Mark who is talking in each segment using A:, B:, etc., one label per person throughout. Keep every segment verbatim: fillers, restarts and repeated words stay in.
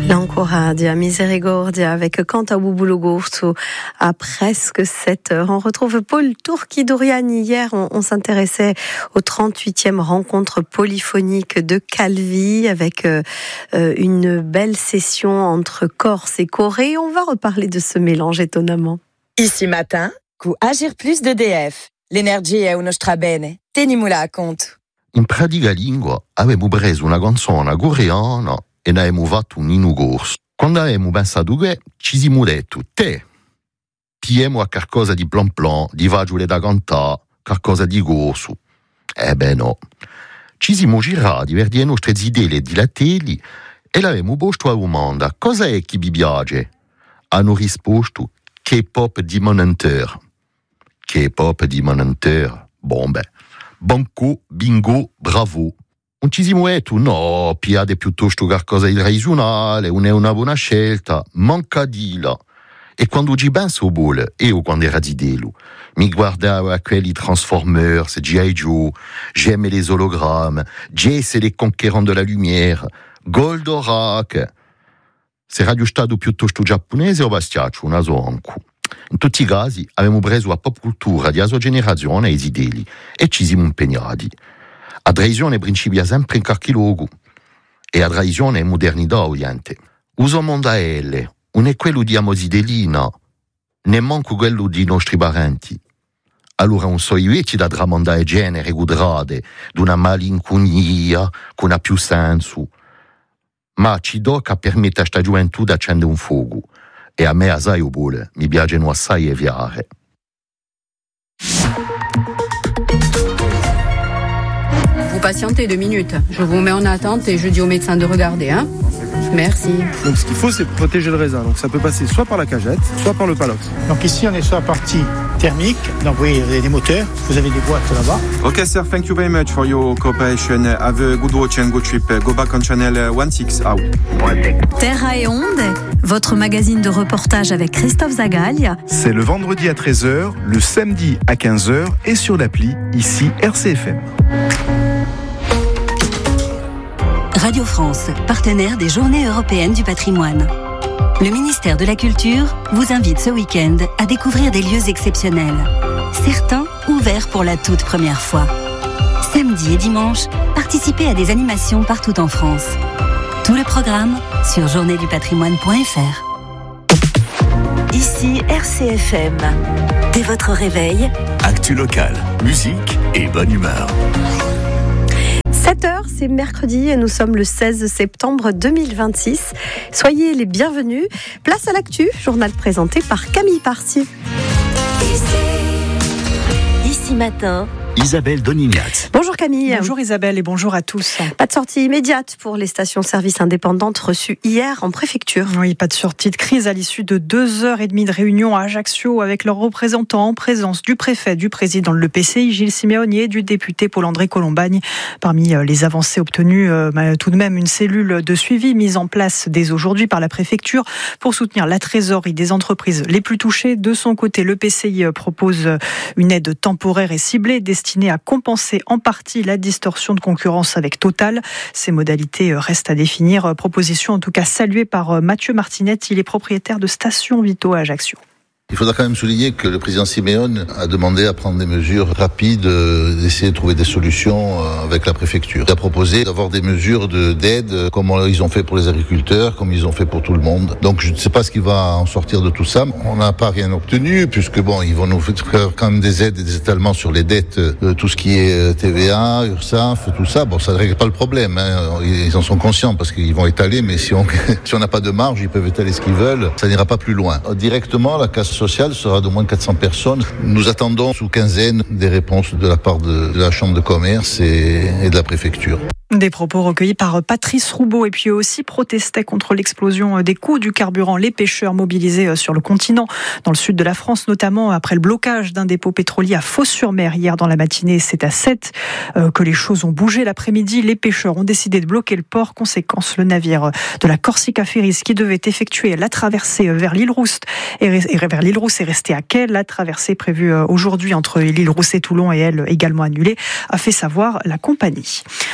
A: L'Encoradia, Misericordia avec Canta Bubulogurtu à presque sept heures. On retrouve Paul Turki-Dourian. Hier, on, on s'intéressait aux trente-huitième rencontre polyphonique de Calvi avec euh, une belle session entre Corse et Corée. On va reparler de ce mélange étonnamment.
B: Ici matin, cu Agir Plus d'E D F. L'energia è uno strabene. Tenimula a conto.
C: In pratica lingua avevamo preso una canzone coreana e ne abbiamo fatto un inno corso. Quando abbiamo pensato che ci siamo detto, te, pigliamo a qualcosa di plan plan, di facile da cantare, qualcosa di corso. Eh beh no. Ci siamo girati per le nostre idee di lateli e l'abbiamo posto a domanda, cosa è che vi piace? Hanno risposto, K-pop di Monenter. K-pop di Monenter. Bon beh, banco, bingo, bravo. Non ci siamo detto, no, piate piuttosto qualcosa di tradizionale, non è una buona scelta, manca di là. E quando ci penso, bol, io quando era zidelo, mi guardavo a quelli Transformers, G I. Joe, j'aime les hologrammes, Jesse les conquérants de la lumière, Goldorak. Se radio stato piuttosto giapponese o bastiaccio, una sonco. In tutti i casi abbiamo preso la pop cultura di sua generazione e i zideli e ci siamo impegnati. La tradizione principia sempre in qualche luogo e la tradizione è modernità oriente. Uso mondo a elle, non è quello di Amozidelina, nemmeno quello di nostri parenti. Allora non so io da tramandare genere gudrade, d'una malinconia con ha più senso, ma ci tocca permettere a sta gioventù di accendere un fuoco. E a me assai o vuole, mi piacciono assai e viare.
D: Vous patientez deux minutes. Je vous mets en attente et je dis au médecin de regarder. Hein. Merci.
E: Donc ce qu'il faut, c'est protéger le raisin. Donc ça peut passer soit par la cagette, soit par le palox.
F: Donc ici, on est sur la partie thermique. Donc vous voyez, vous avez des moteurs. Vous avez des boîtes là-bas.
E: Okay, sir. Thank you very much for your cooperation. Have a good watch and good trip. Go back on channel one six out.
G: Terra et Onde, votre magazine de reportage avec Christophe Zagaglia.
H: C'est le vendredi à treize heures, le samedi à quinze heures et sur l'appli, ici R C F M.
G: Radio France, partenaire des Journées européennes du patrimoine. Le ministère de la Culture vous invite ce week-end à découvrir des lieux exceptionnels. Certains ouverts pour la toute première fois. Samedi et dimanche, participez à des animations partout en France. Tout le programme sur journée du patrimoine point f r. Ici R C F M. Dès votre réveil,
I: actu local, musique et bonne humeur.
A: sept heures, c'est mercredi et nous sommes le seize septembre deux mille vingt-six. Soyez les bienvenus. Place à l'actu, journal présenté par Camille Parti.
G: ici, ici matin,
I: Isabelle Donignat.
A: Bonjour Camille.
J: Bonjour Isabelle et bonjour à tous.
A: Pas de sortie immédiate pour les stations-service indépendantes reçues hier en préfecture.
J: Oui, pas de sortie de crise à l'issue de deux heures et demie de réunion à Ajaccio avec leurs représentants en présence du préfet, du président de l'E P C I, Gilles Simeoni, et du député Paul-André Colombagne. Parmi les avancées obtenues, euh, tout de même une cellule de suivi mise en place dès aujourd'hui par la préfecture pour soutenir la trésorerie des entreprises les plus touchées. De son côté, l'E P C I propose une aide temporaire et ciblée destinée à compenser en partie la distorsion de concurrence avec Total. Ces modalités restent à définir. Proposition en tout cas saluée par Mathieu Martinette. Il est propriétaire de Station Vito à Ajaccio.
K: Il faudra quand même souligner que le président Simeone a demandé à prendre des mesures rapides, d'essayer de trouver des solutions avec la préfecture. Il a proposé d'avoir des mesures de, d'aide, comme ils ont fait pour les agriculteurs, comme ils ont fait pour tout le monde. Donc je ne sais pas ce qui va en sortir de tout ça. On n'a pas rien obtenu, puisque bon, ils vont nous faire quand même des aides et des étalements sur les dettes, tout ce qui est T V A, URSSAF, tout ça. Bon, ça ne règle pas le problème, hein. Ils en sont conscients parce qu'ils vont étaler, mais si on si on n'a pas de marge, ils peuvent étaler ce qu'ils veulent. Ça n'ira pas plus loin. Directement, la casse sociale sera de moins de quatre cents personnes. Nous attendons sous quinzaine des réponses de la part de, de la Chambre de commerce et, et de la préfecture.
J: Des propos recueillis par Patrice Roubaud, et puis eux aussi protestaient contre l'explosion des coûts du carburant. Les pêcheurs mobilisés sur le continent, dans le sud de la France, notamment après le blocage d'un dépôt pétrolier à Fos-sur-Mer hier dans la matinée. C'est à sept que les choses ont bougé. L'après-midi, les pêcheurs ont décidé de bloquer le port. Conséquence, le navire de la Corsica Ferries qui devait effectuer la traversée vers l'île Rousse et vers l'île Rousse est resté à quai. La traversée prévue aujourd'hui entre l'île Rousse et Toulon et elle également annulée, a fait savoir la compagnie. Manifestation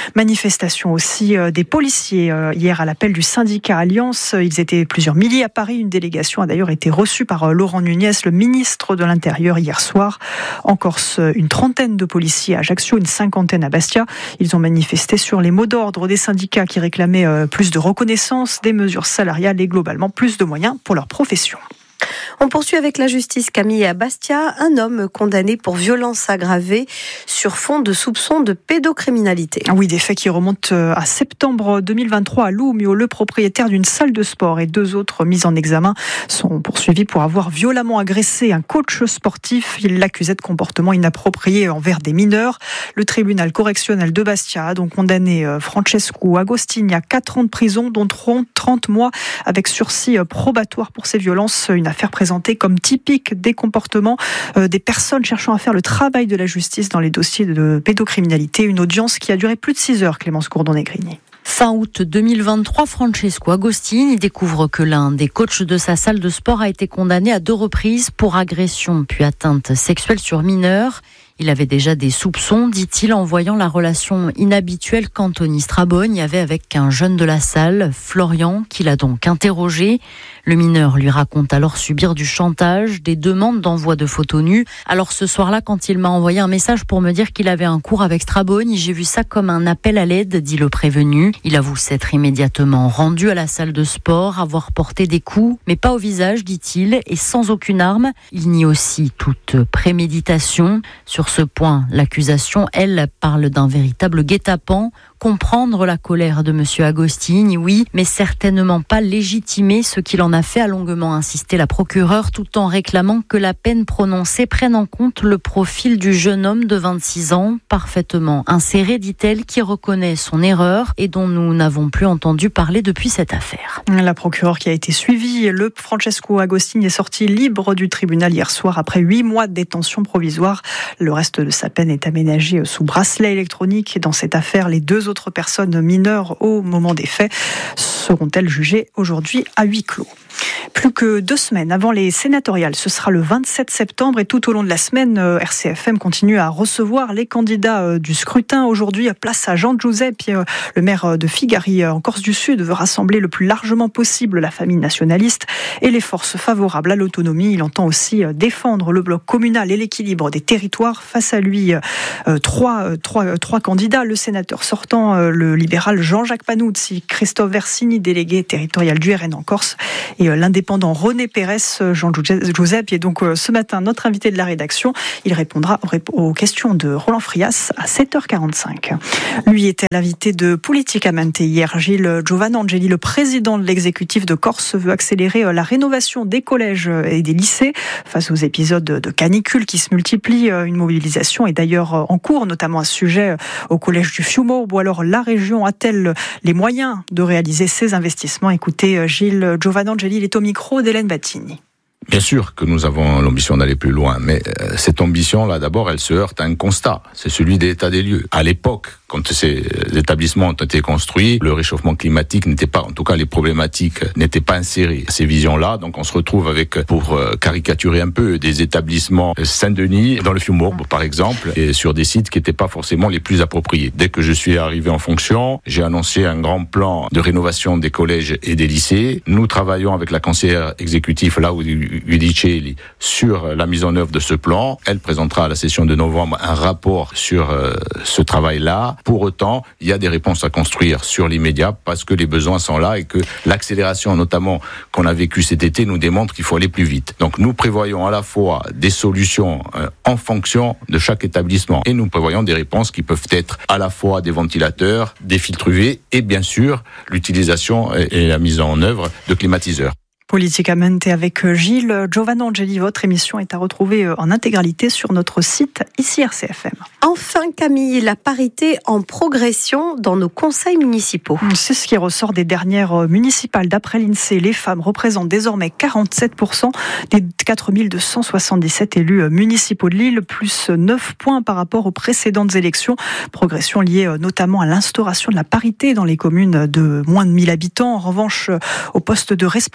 J: manifestation aussi des policiers hier à l'appel du syndicat Alliance. Ils étaient plusieurs milliers à Paris. Une délégation a d'ailleurs été reçue par Laurent Nunez, le ministre de l'Intérieur, hier soir. En Corse, une trentaine de policiers à Ajaccio, une cinquantaine à Bastia. Ils ont manifesté sur les mots d'ordre des syndicats qui réclamaient plus de reconnaissance, des mesures salariales et globalement plus de moyens pour leur profession.
A: On poursuit avec la justice, Camille, à Bastia. Un homme condamné pour violence aggravée sur fond de soupçons de pédocriminalité.
J: Oui, des faits qui remontent à septembre deux mille vingt-trois à Loumio. Le propriétaire d'une salle de sport et deux autres mis en examen sont poursuivis pour avoir violemment agressé un coach sportif. Il l'accusait de comportement inapproprié envers des mineurs. Le tribunal correctionnel de Bastia a donc condamné Francesco Agostini à quatre ans de prison, dont trente mois avec sursis probatoire pour ces violences. Une affaire présentée comme typique des comportements euh, des personnes cherchant à faire le travail de la justice dans les dossiers de pédocriminalité. Une audience qui a duré plus de six heures, Clémence Gourdon-Negrini.
L: Fin août deux mille vingt-trois, Francesco Agostini découvre que l'un des coachs de sa salle de sport a été condamné à deux reprises pour agression puis atteinte sexuelle sur mineurs. Il avait déjà des soupçons, dit-il, en voyant la relation inhabituelle qu'Anthony Strabone avait avec un jeune de la salle, Florian, qu'il a donc interrogé. Le mineur lui raconte alors subir du chantage, des demandes d'envoi de photos nues. Alors ce soir-là, quand il m'a envoyé un message pour me dire qu'il avait un cours avec Strabone, j'ai vu ça comme un appel à l'aide, dit le prévenu. Il avoue s'être immédiatement rendu à la salle de sport, avoir porté des coups, mais pas au visage, dit-il, et sans aucune arme. Il nie aussi toute préméditation. Sur ce point, l'accusation, elle, parle d'un véritable guet-apens. Comprendre la colère de monsieur Agostini, oui, mais certainement pas légitimer ce qu'il en a fait, a longuement insisté la procureure, tout en réclamant que la peine prononcée prenne en compte le profil du jeune homme de vingt-six ans, parfaitement inséré, dit-elle, qui reconnaît son erreur et dont nous n'avons plus entendu parler depuis cette affaire.
J: La procureure qui a été suivie, le Francesco Agostini est sorti libre du tribunal hier soir après huit mois de détention provisoire. Le reste de sa peine est aménagé sous bracelet électronique. Dans cette affaire, les deux autres personnes mineures au moment des faits seront-elles jugées aujourd'hui à huis clos. Plus que deux semaines avant les sénatoriales, ce sera le vingt-sept septembre et tout au long de la semaine, R C F M continue à recevoir les candidats du scrutin. Aujourd'hui, place à Jean Giuseppe, le maire de Figari en Corse du Sud, veut rassembler le plus largement possible la famille nationaliste et les forces favorables à l'autonomie. Il entend aussi défendre le bloc communal et l'équilibre des territoires. Face à lui, trois, trois, trois candidats, le sénateur sortant, le libéral Jean-Jacques Panuzzi, Christophe Versini, délégué territorial du R N en Corse, et l'indépendant René Pérez. Jean Giuseppe est donc ce matin notre invité de la rédaction. Il répondra aux questions de Roland Frias à sept heures quarante-cinq. Lui était l'invité de Politicamente hier. Gilles Giovanangeli, le président de l'exécutif de Corse, veut accélérer la rénovation des collèges et des lycées face aux épisodes de canicule qui se multiplient. Une mobilisation est d'ailleurs en cours, notamment à ce sujet au collège du Fiumorbo. Ou alors la région a-t-elle les moyens de réaliser ces investissements? Écoutez Gilles Giovanangeli, il est au micro d'Hélène Battini.
M: Bien sûr que nous avons l'ambition d'aller plus loin, mais cette ambition-là, d'abord, elle se heurte à un constat. C'est celui des états des lieux. À l'époque, quand ces établissements ont été construits, le réchauffement climatique n'était pas, en tout cas les problématiques n'étaient pas insérées. Ces visions-là, donc on se retrouve avec, pour caricaturer un peu, des établissements Saint-Denis, dans le Fiumorbo par exemple, et sur des sites qui n'étaient pas forcément les plus appropriés. Dès que je suis arrivé en fonction, j'ai annoncé un grand plan de rénovation des collèges et des lycées. Nous travaillons avec la conseillère exécutive, là où Udicelli, sur la mise en œuvre de ce plan. Elle présentera à la session de novembre un rapport sur euh, ce travail-là. Pour autant, il y a des réponses à construire sur l'immédiat parce que les besoins sont là et que l'accélération, notamment qu'on a vécue cet été, nous démontre qu'il faut aller plus vite. Donc nous prévoyons à la fois des solutions euh, en fonction de chaque établissement et nous prévoyons des réponses qui peuvent être à la fois des ventilateurs, des filtres U V et bien sûr l'utilisation et, et la mise en œuvre de climatiseurs.
J: Politicamente avec Gilles Giovanangeli. Votre émission est à retrouver en intégralité sur notre site ici R C F M.
A: Enfin Camille, la parité en progression dans nos conseils municipaux.
J: C'est ce qui ressort des dernières municipales. D'après l'INSEE, les femmes représentent désormais quarante-sept pour cent des quatre mille deux cent soixante-dix-sept élus municipaux de l'île, plus neuf points par rapport aux précédentes élections. Progression liée notamment à l'instauration de la parité dans les communes de moins de mille habitants. En revanche, au poste de responsabilité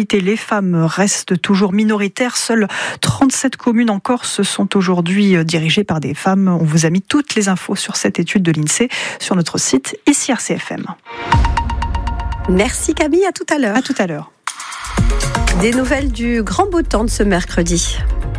J: mobilité. Les femmes restent toujours minoritaires. Seules trente-sept communes en Corse sont aujourd'hui dirigées par des femmes. On vous a mis toutes les infos sur cette étude de l'INSEE sur notre site ici R C F M.
A: Merci Camille, à tout à l'heure.
J: À tout à l'heure.
A: Des nouvelles du grand beau temps de ce mercredi.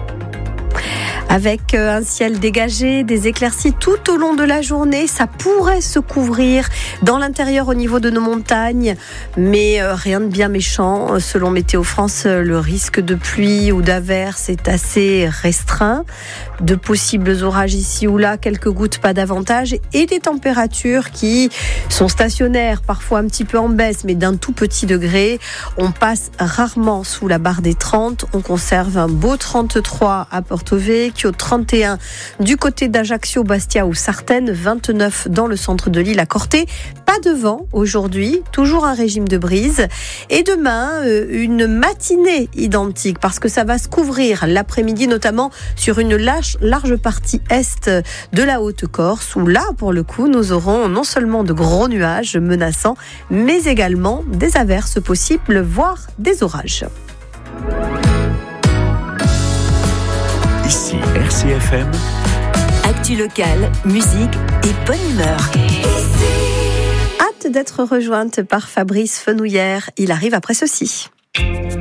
A: Avec un ciel dégagé, des éclaircies tout au long de la journée, ça pourrait se couvrir dans l'intérieur au niveau de nos montagnes, mais rien de bien méchant. Selon Météo France, le risque de pluie ou d'averse est assez restreint. De possibles orages ici ou là, quelques gouttes, pas davantage, et des températures qui sont stationnaires, parfois un petit peu en baisse, mais d'un tout petit degré. On passe rarement sous la barre des trente. On conserve un beau trente-trois à Porto Vecchio, trente et un du côté d'Ajaccio, Bastia ou Sartène, vingt-neuf dans le centre de l'île à Corté. Pas de vent aujourd'hui, toujours un régime de brise. Et demain, une matinée identique parce que ça va se couvrir l'après-midi, notamment sur une large, large partie est de la Haute-Corse, où là, pour le coup, nous aurons non seulement de gros nuages menaçants, mais également des averses possibles, voire des orages.
I: Ici R C F M.
B: Actu locale, musique et bonne humeur.
A: Hâte d'être rejointe par Fabrice Fenouillère. Il arrive après ceci.